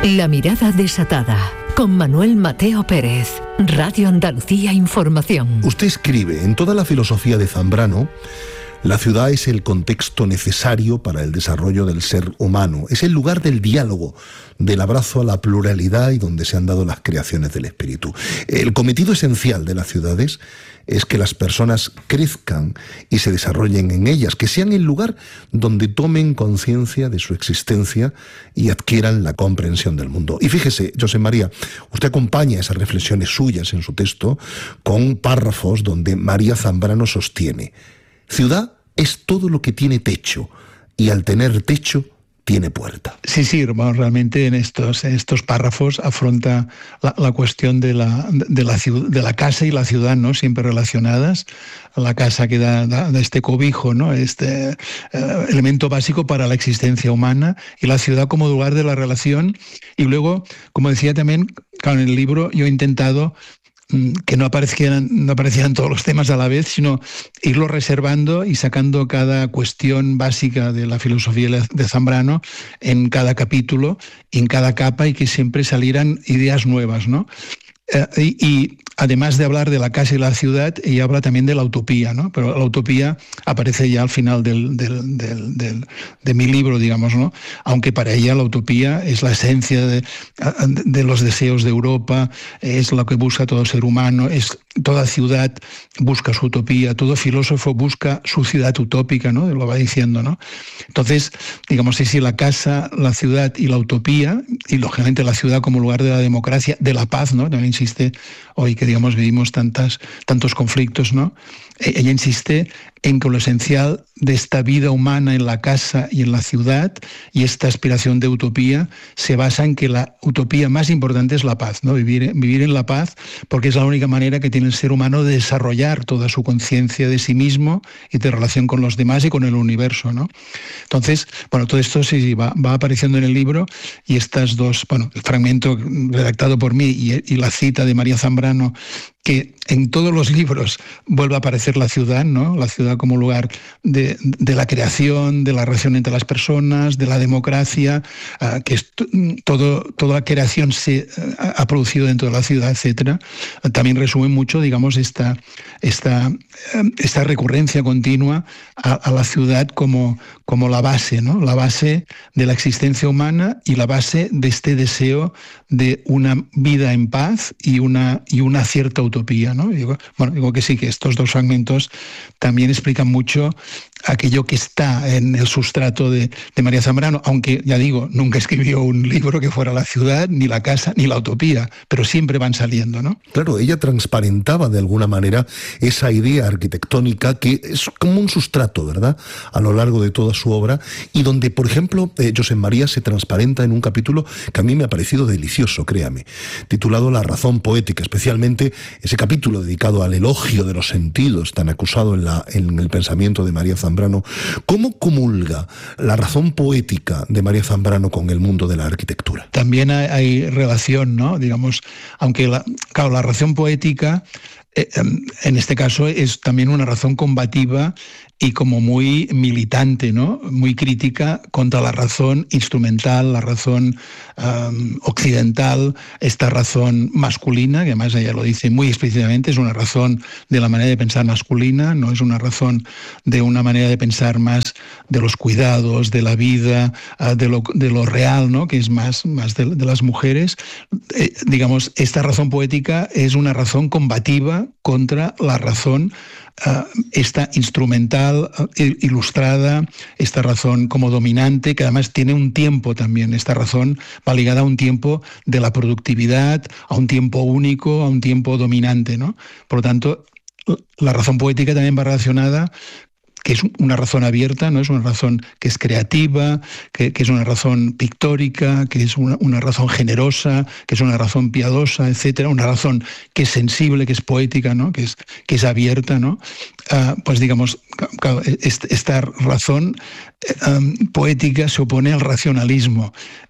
La mirada desatada, con Manuel Mateo Pérez, Radio Andalucía Información. Usted escribe, en toda la filosofía de Zambrano, la ciudad es el contexto necesario para el desarrollo del ser humano. Es el lugar del diálogo, del abrazo a la pluralidad y donde se han dado las creaciones del espíritu. El cometido esencial de las ciudades es que las personas crezcan y se desarrollen en ellas, que sean el lugar donde tomen conciencia de su existencia y adquieran la comprensión del mundo. Y fíjese, José María, usted acompaña esas reflexiones suyas en su texto con párrafos donde María Zambrano sostiene: ciudad es todo lo que tiene techo, y al tener techo, tiene puerta. Sí, bueno, realmente en estos párrafos afronta la cuestión de la casa y la ciudad, ¿no? Siempre relacionadas. La casa que da este cobijo, ¿no? Este elemento básico para la existencia humana, y la ciudad como lugar de la relación. Y luego, como decía también, claro, en el libro yo he intentado que no aparecieran todos los temas a la vez, sino irlo reservando y sacando cada cuestión básica de la filosofía de Zambrano en cada capítulo, en cada capa, y que siempre salieran ideas nuevas, ¿no? Y además de hablar de la casa y la ciudad, ella habla también de la utopía, ¿no? Pero la utopía aparece ya al final de mi libro, digamos, ¿no? Aunque para ella la utopía es la esencia de los deseos de Europa, es lo que busca todo ser humano, toda ciudad busca su utopía, todo filósofo busca su ciudad utópica, ¿no? Lo va diciendo, ¿no? Entonces, digamos, sí, la casa, la ciudad y la utopía, y lógicamente la ciudad como lugar de la democracia, de la paz, ¿no? También insiste hoy que, digamos, vivimos tantos conflictos, ¿no? Ella insiste en que lo esencial de esta vida humana en la casa y en la ciudad, y esta aspiración de utopía, se basa en que la utopía más importante es la paz, ¿no? Vivir en la paz, porque es la única manera que tiene el ser humano de desarrollar toda su conciencia de sí mismo y de relación con los demás y con el universo, ¿no? Entonces, bueno, todo esto sí va apareciendo en el libro, y estas dos, bueno, el fragmento redactado por mí y la cita de María Zambrano, que en todos los libros vuelve a aparecer la ciudad, ¿no? La ciudad como lugar de la creación, de la relación entre las personas, de la democracia, que es toda la creación se ha producido dentro de la ciudad, etcétera. También resume mucho, digamos, esta recurrencia continua a la ciudad como la base, ¿no? La base de la existencia humana y la base de este deseo de una vida en paz y una cierta utopía, ¿no? Digo que sí, que estos dos fragmentos también explican mucho aquello que está en el sustrato de María Zambrano, aunque, ya digo, nunca escribió un libro que fuera la ciudad, ni la casa, ni la utopía, pero siempre van saliendo, ¿no? Claro, ella transparentaba de alguna manera esa idea arquitectónica que es como un sustrato, ¿verdad?, a lo largo de toda su obra, y donde, por ejemplo, José María se transparenta en un capítulo que a mí me ha parecido delicioso, créame, titulado La razón poética, especialmente ese capítulo dedicado al elogio de los sentidos, tan acusado en el pensamiento de María Zambrano. ¿Cómo comulga la razón poética de María Zambrano con el mundo de la arquitectura? También hay relación, ¿no? Digamos, aunque la razón poética en este caso es también una razón combativa y como muy militante, ¿no? Muy crítica contra la razón instrumental, la razón occidental, esta razón masculina, que además ella lo dice muy explícitamente, es una razón de la manera de pensar masculina, no es una razón de una manera de pensar más de los cuidados, de la vida, de lo real, ¿no? Que es más de las mujeres. Digamos, esta razón poética es una razón combativa contra la razón esta instrumental, ilustrada, esta razón como dominante, que además tiene un tiempo también. Esta razón va ligada a un tiempo de la productividad, a un tiempo único, a un tiempo dominante, ¿no? Por lo tanto, la razón poética también va relacionada, que es una razón abierta, ¿no? Es una razón que es creativa, que es una razón pictórica, que es una razón generosa, que es una razón piadosa, etcétera, una razón que es sensible, que es poética, ¿no? Que es abierta, ¿no? Pues digamos, esta razón poética se opone al racionalismo,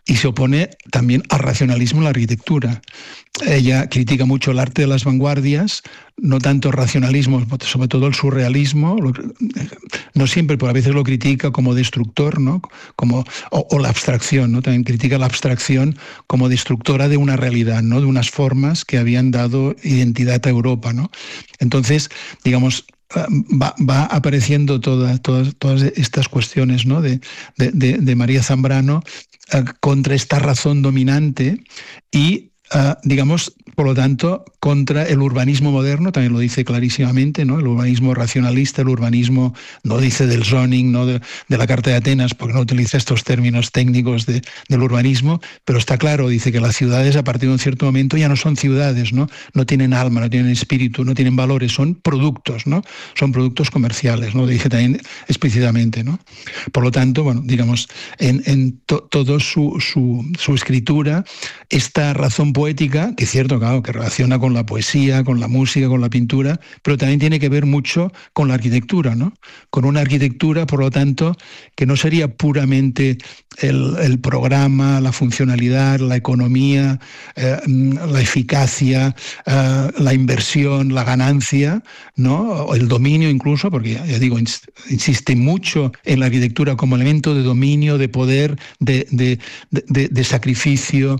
y se opone también al racionalismo en la arquitectura. Ella critica mucho el arte de las vanguardias, no tanto el racionalismo, sobre todo el surrealismo, no siempre, pero a veces lo critica como destructor, ¿no? o la abstracción, ¿no? También critica la abstracción como destructora de una realidad, ¿no? De unas formas que habían dado identidad a Europa, ¿no? Entonces, digamos, va apareciendo todas estas cuestiones, ¿no? de María Zambrano contra esta razón dominante y digamos, por lo tanto, contra el urbanismo moderno, también lo dice clarísimamente, ¿no? El urbanismo racionalista, el urbanismo, no dice del zoning, no de la Carta de Atenas, porque no utiliza estos términos técnicos del urbanismo, pero está claro, dice que las ciudades a partir de un cierto momento ya no son ciudades, ¿no? No tienen alma, no tienen espíritu, no tienen valores, son productos, ¿no? Son productos comerciales, ¿no? Lo dice también explícitamente, ¿no? Por lo tanto, bueno, digamos, en todo su escritura, esta razón poética, que es cierto, claro, que relaciona con la poesía, con la música, con la pintura, pero también tiene que ver mucho con la arquitectura, ¿no? Con una arquitectura, por lo tanto, que no sería puramente el programa, la funcionalidad, la economía, la eficacia, la inversión, la ganancia, ¿no? O el dominio incluso, porque ya digo, insiste mucho en la arquitectura como elemento de dominio, de poder, de sacrificio,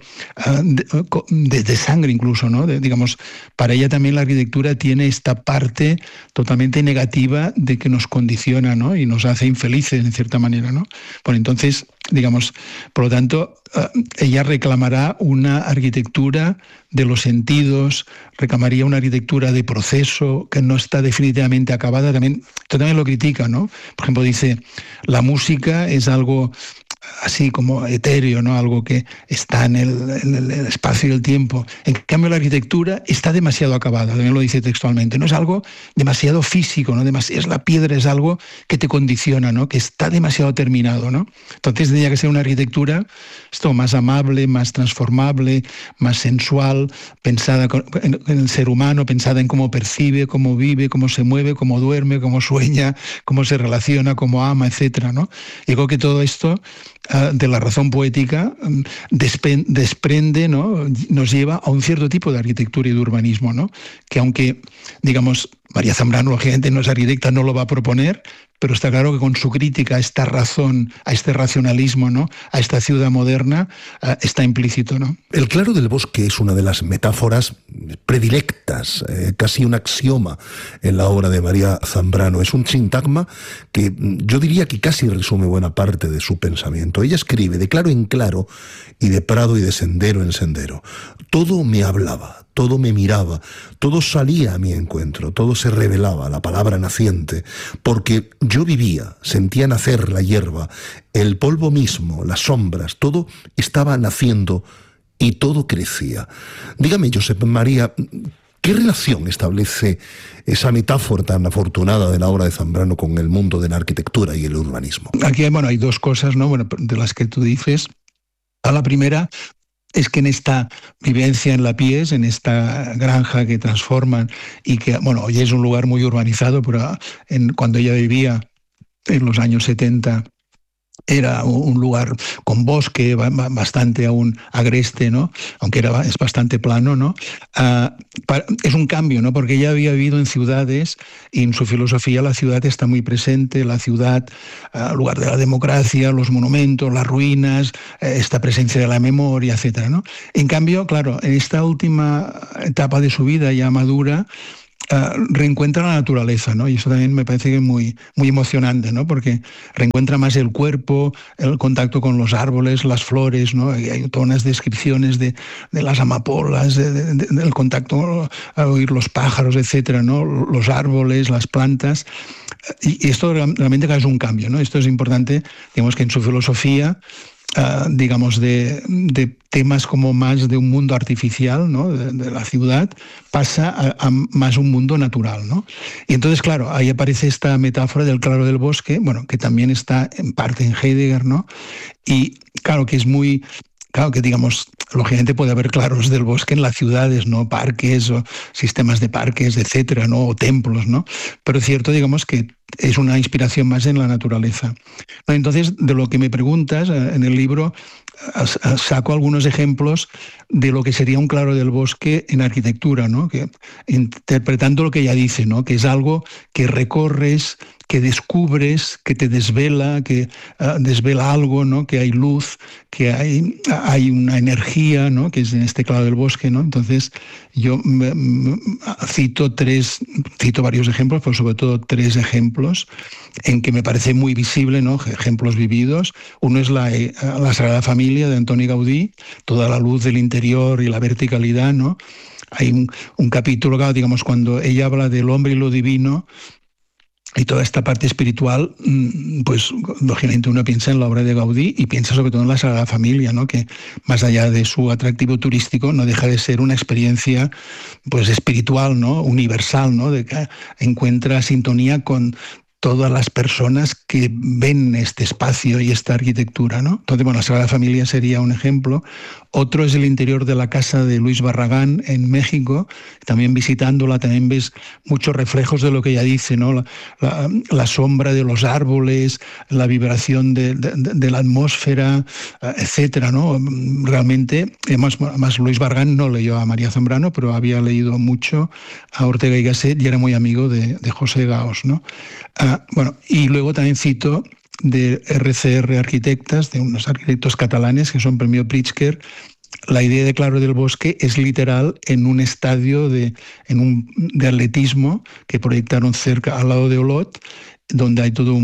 de sangre incluso, ¿no? Digamos, para ella también la arquitectura tiene esta parte totalmente negativa de que nos condiciona, ¿no? Y nos hace infelices en cierta manera, ¿no? Bueno, entonces, digamos, por lo tanto, ella reclamará una arquitectura de los sentidos, reclamaría una arquitectura de proceso que no está definitivamente acabada. Esto también lo critica, ¿no? Por ejemplo, dice, la música es algo así como etéreo, ¿no? Algo que está en el espacio y el tiempo. En cambio, la arquitectura está demasiado acabada, también lo dice textualmente. No es algo demasiado físico, ¿no? Es la piedra, es algo que te condiciona, ¿no? Que está demasiado terminado, ¿no? Entonces tendría que ser una arquitectura más amable, más transformable, más sensual, pensada en el ser humano, pensada en cómo percibe, cómo vive, cómo se mueve, cómo duerme, cómo sueña, cómo se relaciona, cómo ama, etcétera, ¿no? Y creo que todo esto de la razón poética desprende, ¿no? Nos lleva a un cierto tipo de arquitectura y de urbanismo, ¿no? Que aunque, digamos, María Zambrano, lógicamente, no es arquitecta, no lo va a proponer, pero está claro que con su crítica a esta razón, a este racionalismo, ¿no? A esta ciudad moderna, está implícito, ¿no? El claro del bosque es una de las metáforas predilectas, casi un axioma en la obra de María Zambrano. Es un sintagma que yo diría que casi resume buena parte de su pensamiento. Ella escribe de claro en claro y de prado y de sendero en sendero. Todo me hablaba, todo me miraba, todo salía a mi encuentro, todo se revelaba, la palabra naciente, porque yo vivía, sentía nacer la hierba, el polvo mismo, las sombras, todo estaba naciendo y todo crecía. Dígame, Josep María, ¿qué relación establece esa metáfora tan afortunada de la obra de Zambrano con el mundo de la arquitectura y el urbanismo? Aquí hay dos cosas, ¿no? Bueno, de las que tú dices. A la primera es que en esta vivencia en La Pies, en esta granja que transforman y que, bueno, hoy es un lugar muy urbanizado, pero cuando ella vivía en los años 70 era un lugar con bosque bastante aún agreste, ¿no? Aunque es bastante plano, ¿no? Es un cambio, ¿no? Porque ella había vivido en ciudades y en su filosofía la ciudad está muy presente, la ciudad, lugar de la democracia, los monumentos, las ruinas, esta presencia de la memoria, etcétera, ¿no? En cambio, claro, en esta última etapa de su vida ya madura, reencuentra la naturaleza, ¿no? Y eso también me parece que es muy, muy emocionante, ¿no? Porque reencuentra más el cuerpo, el contacto con los árboles, las flores, ¿no? Y hay todas unas descripciones de las amapolas, del contacto al oír los pájaros, etcétera, ¿no? Los árboles, las plantas. Y esto realmente es un cambio, ¿no? Esto es importante, digamos que en su filosofía, digamos, de temas como más de un mundo artificial, ¿no? de la ciudad, pasa a más un mundo natural, ¿no? Y entonces, claro, ahí aparece esta metáfora del claro del bosque, bueno, que también está en parte en Heidegger, ¿no? Y claro que es muy Claro que, digamos, lógicamente puede haber claros del bosque en las ciudades, ¿no? Parques o sistemas de parques, etcétera, ¿no? O templos, ¿no? Pero es cierto, digamos, que es una inspiración más en la naturaleza. Entonces, de lo que me preguntas, en el libro saco algunos ejemplos de lo que sería un claro del bosque en arquitectura, ¿no? Que, interpretando lo que ella dice, ¿no? Que es algo que recorres, que descubres, que te desvela, que desvela algo, ¿no? Que hay luz, que hay una energía, ¿no? Que es en este claro del bosque, ¿no? Entonces yo cito varios ejemplos, pero sobre todo 3 ejemplos en que me parece muy visible, ¿no? Ejemplos vividos. Uno es la Sagrada Familia de Antoni Gaudí, toda la luz del interior y la verticalidad, ¿no? Hay un capítulo, digamos, cuando ella habla del hombre y lo divino, y toda esta parte espiritual, pues lógicamente uno piensa en la obra de Gaudí y piensa sobre todo en la Sagrada Familia, ¿no? Que más allá de su atractivo turístico no deja de ser una experiencia pues espiritual, ¿no? Universal, ¿no? De que encuentra sintonía con todas las personas que ven este espacio y esta arquitectura, ¿no? Entonces, bueno, la Sagrada Familia sería un ejemplo. Otro es el interior de la casa de Luis Barragán en México. También visitándola también ves muchos reflejos de lo que ella dice, ¿no? La sombra de los árboles, la vibración de la atmósfera, etcétera, ¿no? Realmente, además Luis Barragán no leyó a María Zambrano, pero había leído mucho a Ortega y Gasset y era muy amigo de José Gaos, ¿no? Bueno, y luego también cito de RCR Arquitectas, de unos arquitectos catalanes que son premio Pritzker. La idea de claro del bosque es literal en un estadio de atletismo que proyectaron cerca, al lado de Olot, donde hay todo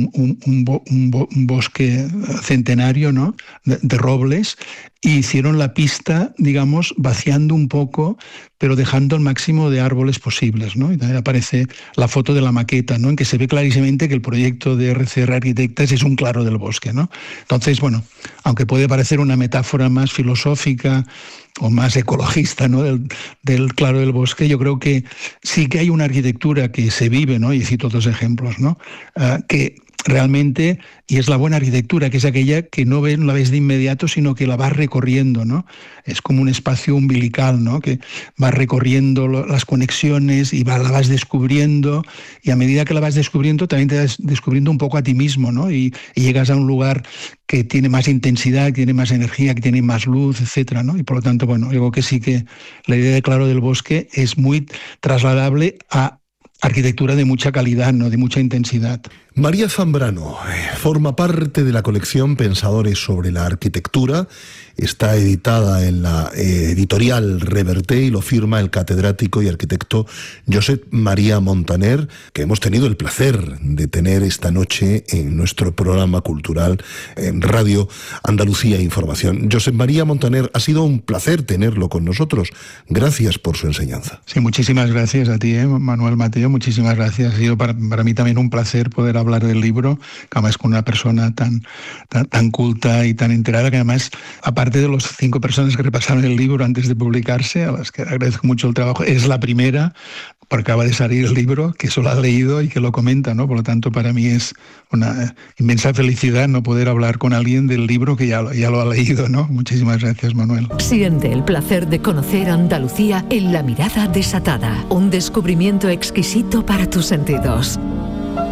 un bosque centenario, ¿no? de robles, y hicieron la pista, digamos, vaciando un poco, pero dejando el máximo de árboles posibles, ¿no? Y también aparece la foto de la maqueta, ¿no? En que se ve clarísimamente que el proyecto de RCR Arquitectas es un claro del bosque, ¿no? Entonces, bueno, aunque puede parecer una metáfora más filosófica o más ecologista, ¿no? del claro del bosque, yo creo que sí que hay una arquitectura que se vive, ¿no? Y cito 2 ejemplos, ¿no? Que realmente, y es la buena arquitectura, que es aquella que no la ves de inmediato, sino que la vas recorriendo, ¿no? Es como un espacio umbilical, ¿no? Que vas recorriendo las conexiones y la vas descubriendo, y a medida que la vas descubriendo también te vas descubriendo un poco a ti mismo, ¿no? Y llegas a un lugar que tiene más intensidad, que tiene más energía, que tiene más luz, etcétera, ¿no? Y por lo tanto, bueno, digo que sí que la idea de claro del bosque es muy trasladable a arquitectura de mucha calidad, ¿no? De mucha intensidad. María Zambrano forma parte de la colección Pensadores sobre la Arquitectura. Está editada en la editorial Reverté y lo firma el catedrático y arquitecto Josep María Montaner, que hemos tenido el placer de tener esta noche en nuestro programa cultural en Radio Andalucía Información. Josep María Montaner, ha sido un placer tenerlo con nosotros. Gracias por su enseñanza. Sí, muchísimas gracias a ti, Manuel Mateo. Muchísimas gracias. Ha sido para mí también un placer poder hablar del libro, que además con una persona tan culta y tan enterada, que además, aparte de las 5 personas que repasaron el libro antes de publicarse, a las que agradezco mucho el trabajo, es la primera, porque acaba de salir el libro, que solo ha leído y que lo comenta, ¿no? Por lo tanto, para mí es una inmensa felicidad no poder hablar con alguien del libro que ya lo ha leído, ¿no? Muchísimas gracias, Manuel. Siente el placer de conocer Andalucía en La Mirada Desatada, un descubrimiento exquisito para tus sentidos.